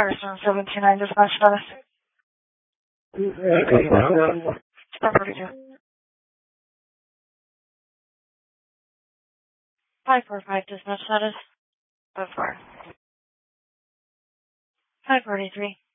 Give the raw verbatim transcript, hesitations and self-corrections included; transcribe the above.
Harrison seven two nine dispatch status. Star forty-two. five four five dispatch status. Oh four. five forty-three.